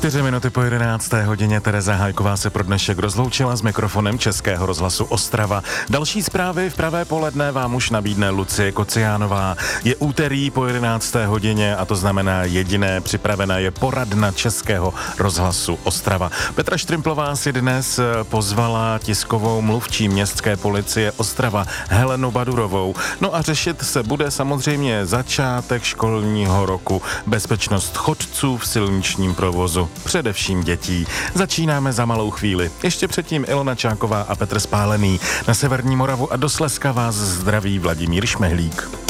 4 minuty po 11. hodině Tereza Hájková se pro dnešek rozloučila s mikrofonem Českého rozhlasu Ostrava. Další zprávy v pravé poledne vám už nabídne Lucie Kociánová. Je úterý po 11. hodině a to znamená jediné, připravená je poradna Českého rozhlasu Ostrava. Petra Štrimplová si dnes pozvala tiskovou mluvčí městské policie Ostrava Helenu Badurovou. No a řešit se bude samozřejmě začátek školního roku, bezpečnost chodců v silničním provozu, především dětí. Začínáme za malou chvíli. Ještě předtím Ilona Čáková a Petr Spálený. Na Severní Moravu a do Slezska vás zdraví Vladimír Šmehlík.